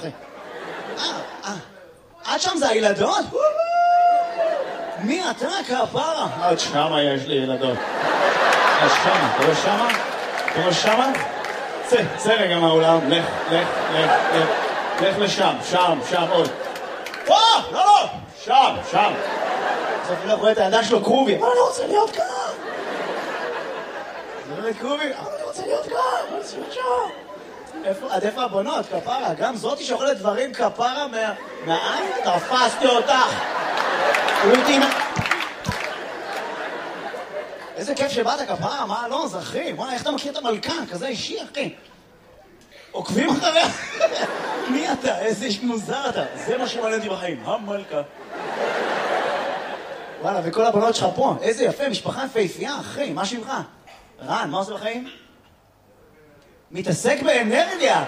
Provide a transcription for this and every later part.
אחי? עד שם זה הילדות? מי אתה כפרה? עד שמה יש לי ילדות. עד שמה, אתה רואה שמה? אתה רואה שמה? צא רגע מהאולם, לך לשם, שם עוד. לא, שם. בסוף אני לא רואה את הידע שלו קרובי, אבל אני רוצה להיות כאן. זה לא קרובי, אבל אני רוצה להיות כאן, אני רוצה להיות שם. עד איפה הבנות, כפרה? גם זאתי שאוכלת דברים כפרה מהעין? תפסתי אותך. איזה כיף שבאת כפרה, מה לא, זה אחי? וואי, איך אתה מכיר את המלכן? כזה אישי, אחי. עוקבים אחריה? מי אתה? איזה איש מוזר אתה. זה מה שמעניין אותי בחיים, המלכה. וואלה, וכל הבנות שלך פה. איזה יפה, משפחה יפהפייה, אחי. מה שמך? רן, מה עושה בחיים? מתעסק באנרגיה.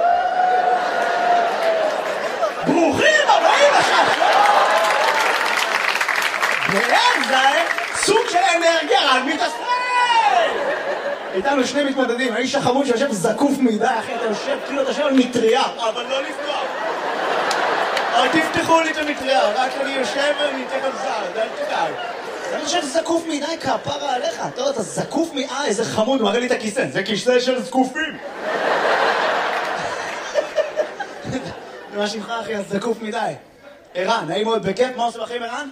ברוכים הבאים עכשיו. זה סוג של אנרגיה, רן מתעסק. איתנו שני מתמודדים, האיש החמוד שיושב זקוף מדי, אחי, אתה יושב כאילו אתה יושב על מטריה, אבל לא לפתוח. אבל תפתחו לי את המטריה, רק אני יושב וניתן על זר, אל תדאג. אני חושב זקוף מדי כפרה עליך, אתה יודע, אתה זקוף איזה חמוד, מראה לי את הכיסא, זה כיסא של זקופים. מה שמך אחי, אז זקוף מדי. ערן, נעים מאוד בכיף, מה עושה בחיים ערן?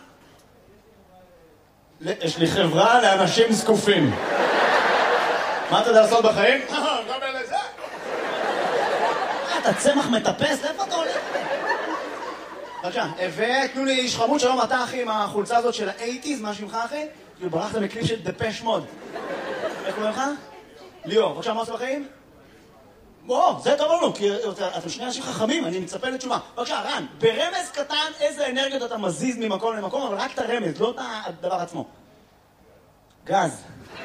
יש לי חברה לאנשים זקופים. מה אתה יודע לעשות בחיים? גם אלה זה. אתה צמח מטפס, לאיפה אתה הולך? בבקשה, ותנו לי איש חמוד, שלום אתה אחי עם החולצה הזאת של ה-80s, מה שמך אחי? כאילו ברחת מקליפ של דפש מוד. איך קוראים לך? ליאור, בבקשה, מה עושה בחיים? זה טוב לנו, כי אתם שני אנשים חכמים, אני מצפה לתשובה. בבקשה, רן, ברמז קטן איזה אנרגיות אתה מזיז ממקום למקום, אבל רק את הרמז, לא את הדבר עצמו. גז.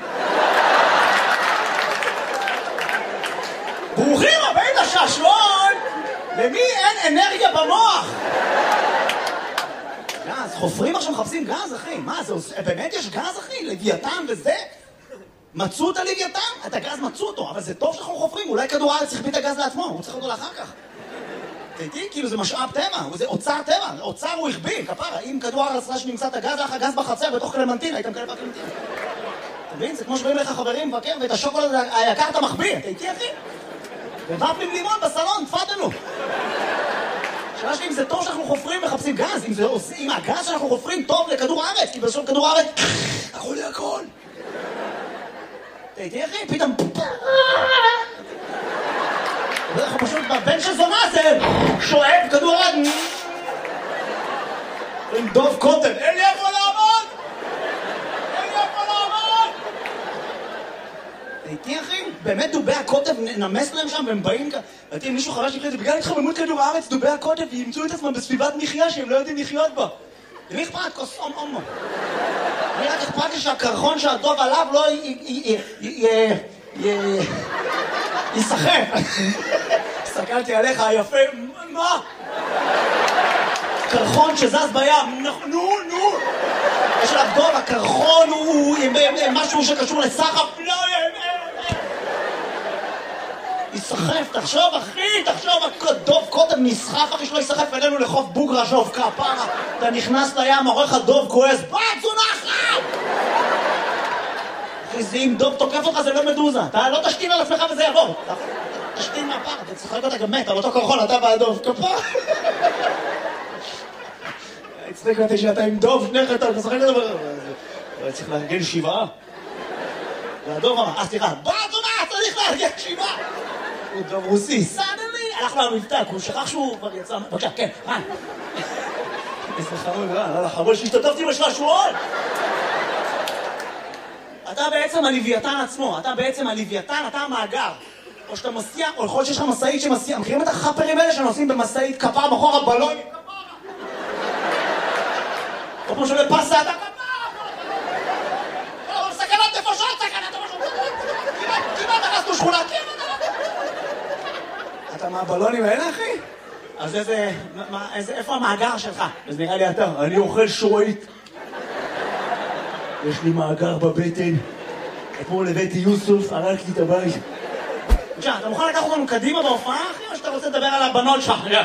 ברוכים הבאים לשעשועון! למי אין אנרגיה במוח? גז, חופרים עכשיו מחפשים גז, אחי. מה, זה באמת יש גז, אחי? לוויתן וזה? מצאו את הלוויתן? את הגז מצאו אותו, אבל זה טוב שאנחנו חופרים. אולי כדור הארץ צריך את הגז לעצמו, הוא צריך אותו לאחר כך. תראי, כאילו זה משאב טבע, זה אוצר טבע, אוצר הוא הכביל, כפרה. אם כדור הארץ רש נמצא את הגז, לך גז בחצר בתוך קלמנטין, הייתם כאלה בקלמנטין. אתה מבין? זה כמו שבאים לך חברים מבקר, ואת השוקולד היקר אתה מחביא. תראי, אחי? ובפלים לימון בסלון, תפדלו. שאלה שלי אם זה טוב שאנחנו חופרים מחפשים גז, אם הגז שאנחנו חופרים טוב לכדור הארץ, כי בסוף כדור הארץ, אנחנו לי הכל. תראי, אחי, פתאום... אנחנו פשוט בבן של זונה זה שואב כדור הארץ. עם דוב קוטן, אין לי איפה לעמוד! אין לי איפה לעמוד! תראי, אחי, באמת דובי הקוטב נמס להם שם והם באים כאן. ראיתי, מישהו חרש לי זה בגלל התחממות כדור הארץ, דובי הקוטב ימצאו את עצמם בסביבת מחיה שהם לא יודעים לחיות בה. למי אכפת? כוס אומו. אני רק אכפת לי שהקרחון שהדוב עליו לא יסחף. הסתכלתי עליך, היפה, מה? קרחון שזז בים, נו. יש עליו דוב, הקרחון הוא משהו שקשור לסחף, לא, יסחף, תחשוב אחי, דוב קודם נסחף אחי שלא יסחף אלינו לחוף בוגרשוב, כפרה, אתה נכנס לים, עורך הדוב כועס, זונחת! אחי, זה אם דוב תוקף אותך זה לא מדוזה, אתה לא תשתין על עצמך וזה יעבור, תשתין מהפר, אתה צחק אותה גם מת, על אותו קרחון, אתה והדוב, כפרה. הצטק אותי שאתה עם דוב, שניך אתה משחק אותה, צריך לארגן 7. והדוב אמר, סליחה, זונחת, צריך לארגן 7. הוא דוב רוסי, סדלי, הלך לו המבטא, הוא שכח שהוא כבר יצא, בבקשה, כן, רן. איזה חמוד, רן, חמוד שהשתתפתי בשעשועון. אתה בעצם הלוויתן עצמו, אתה המאגר. או שאתה מסיע, או יכול שיש לך מסעית שמסיע, מכירים את החפרים האלה שנוסעים במסעית כפר בחור הבלון? או כמו שעולה פסה, אתה סכנת נפשות, כמעט נכנסנו שכונה, אתה מהבלונים האלה, אחי? אז איפה המאגר שלך? אז נראה לי אתה, אני אוכל שורית. יש לי מאגר בבטן. אתמול הבאתי יוסוף, הרג לי את הבית. בבקשה, אתה מוכן לקחת אותנו קדימה בהופעה, אחי? או שאתה רוצה לדבר על הבנות שלך?